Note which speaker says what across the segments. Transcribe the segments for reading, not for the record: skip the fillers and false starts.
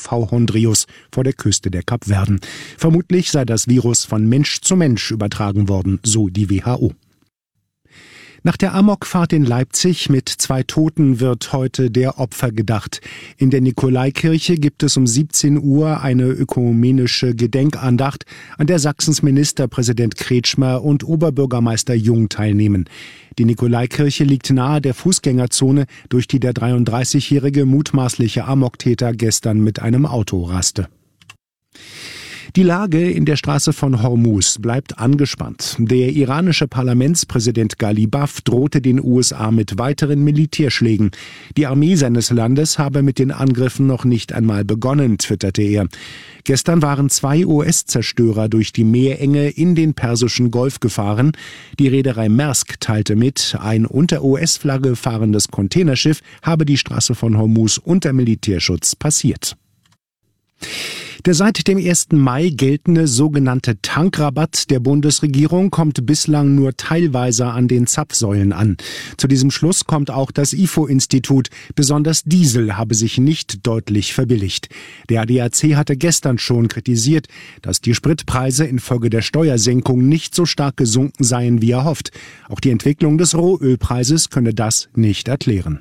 Speaker 1: V-Hondrius vor der Küste der Kapverden. Vermutlich sei das Virus von Mensch zu Mensch übertragen worden, so die WHO. Nach der Amokfahrt in Leipzig mit 2 Toten wird heute der Opfer gedacht. In der Nikolaikirche gibt es um 17 Uhr eine ökumenische Gedenkandacht, an der Sachsens Ministerpräsident Kretschmer und Oberbürgermeister Jung teilnehmen. Die Nikolaikirche liegt nahe der Fußgängerzone, durch die der 33-jährige mutmaßliche Amoktäter gestern mit einem Auto raste. Die Lage in der Straße von Hormuz bleibt angespannt. Der iranische Parlamentspräsident Ghalibaf drohte den USA mit weiteren Militärschlägen. Die Armee seines Landes habe mit den Angriffen noch nicht einmal begonnen, twitterte er. Gestern waren 2 US-Zerstörer durch die Meerenge in den Persischen Golf gefahren. Die Reederei Maersk teilte mit, ein unter US-Flagge fahrendes Containerschiff habe die Straße von Hormuz unter Militärschutz passiert. Der seit dem 1. Mai geltende sogenannte Tankrabatt der Bundesregierung kommt bislang nur teilweise an den Zapfsäulen an. Zu diesem Schluss kommt auch das IFO-Institut. Besonders Diesel habe sich nicht deutlich verbilligt. Der ADAC hatte gestern schon kritisiert, dass die Spritpreise infolge der Steuersenkung nicht so stark gesunken seien, wie erhofft. Auch die Entwicklung des Rohölpreises könne das nicht erklären.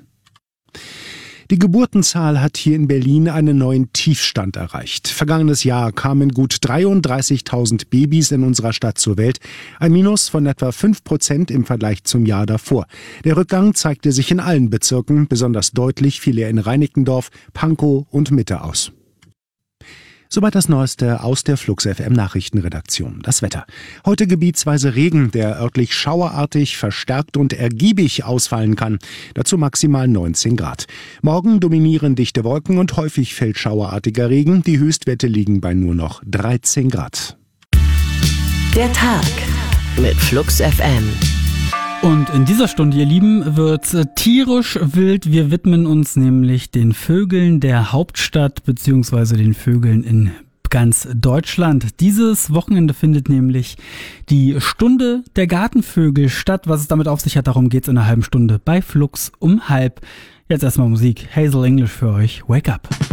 Speaker 1: Die Geburtenzahl hat hier in Berlin einen neuen Tiefstand erreicht. Vergangenes Jahr kamen gut 33.000 Babys in unserer Stadt zur Welt, ein Minus von etwa 5% im Vergleich zum Jahr davor. Der Rückgang zeigte sich in allen Bezirken, besonders deutlich fiel er in Reinickendorf, Pankow und Mitte aus. Soweit das Neueste aus der Flux FM Nachrichtenredaktion. Das Wetter. Heute gebietsweise Regen, der örtlich schauerartig, verstärkt und ergiebig ausfallen kann. Dazu maximal 19 Grad. Morgen dominieren dichte Wolken und häufig fällt schauerartiger Regen. Die Höchstwerte liegen bei nur noch 13 Grad.
Speaker 2: Der Tag mit Flux FM.
Speaker 3: Und in dieser Stunde, ihr Lieben, wird's tierisch wild. Wir widmen uns nämlich den Vögeln der Hauptstadt bzw. den Vögeln in ganz Deutschland. Dieses Wochenende findet nämlich die Stunde der Gartenvögel statt. Was es damit auf sich hat, darum geht's in einer halben Stunde bei Flux um halb. Jetzt erstmal Musik. Hazel English für euch. Wake Up.